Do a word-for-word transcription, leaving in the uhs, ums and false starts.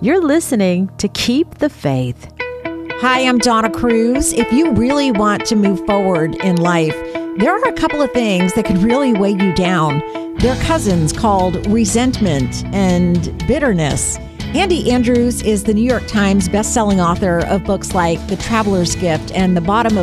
You're listening to Keep the Faith. Hi, I'm Donna Cruz. If you really want to move forward in life, there are a couple of things that could really weigh you down. They're cousins called resentment and bitterness. Andy Andrews is the New York Times bestselling author of books like The Traveler's Gift and The Bottom of